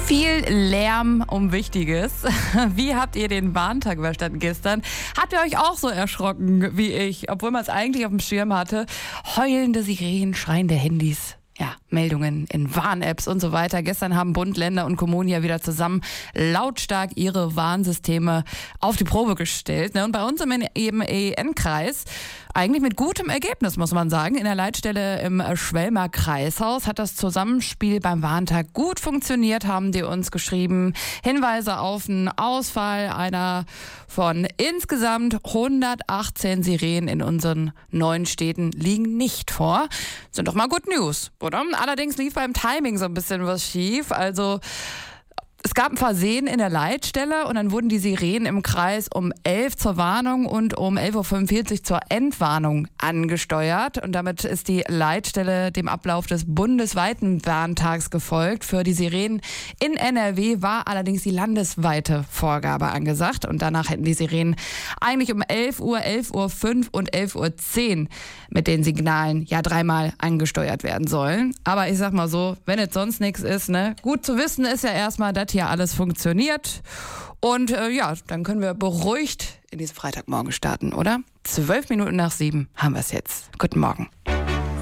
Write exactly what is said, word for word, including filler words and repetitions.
Viel Lärm um Wichtiges. Wie habt ihr den Warntag überstanden gestern? Habt ihr euch auch so erschrocken wie ich, obwohl man es eigentlich auf dem Schirm hatte? Heulende Sirenen, schreiende Handys. Ja, Meldungen in Warn-Apps und so weiter. Gestern haben Bund, Länder und Kommunen ja wieder zusammen lautstark ihre Warnsysteme auf die Probe gestellt. Und bei uns im E N-Kreis eigentlich mit gutem Ergebnis, muss man sagen. In der Leitstelle im Schwelmer Kreishaus hat das Zusammenspiel beim Warntag gut funktioniert, haben die uns geschrieben. Hinweise auf einen Ausfall einer von insgesamt hundertachtzehn Sirenen in unseren neuen Städten liegen nicht vor. Sind doch mal Good News, oder? Allerdings lief beim Timing so ein bisschen was schief. Also es gab ein Versehen in der Leitstelle und dann wurden die Sirenen im Kreis um elf zur Warnung und um elf Uhr fünfundvierzig zur Entwarnung angesteuert. Und damit ist die Leitstelle dem Ablauf des bundesweiten Warntags gefolgt. Für die Sirenen in N R W war allerdings die landesweite Vorgabe angesagt. Und danach hätten die Sirenen eigentlich um elf Uhr, elf Uhr fünf und elf Uhr zehn mit den Signalen ja dreimal angesteuert werden sollen. Aber ich sag mal so, wenn es sonst nichts ist, ne, gut zu wissen ist ja erstmal, dass hier alles funktioniert. Und äh, ja, dann können wir beruhigt in diesen Freitagmorgen starten, oder? Zwölf Minuten nach sieben haben wir es jetzt. Guten Morgen.